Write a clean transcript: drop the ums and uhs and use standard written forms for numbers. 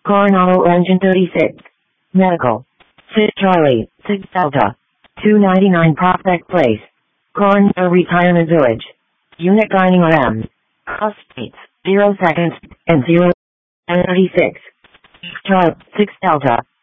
Coronado Engine 36. Medical. 6 Charlie, 6 Delta. 299 Prospect Place. Coronado Retirement Village. Unit dining RM. Cost dates, 0 seconds, and 0. 36. Charlie, 6 Delta.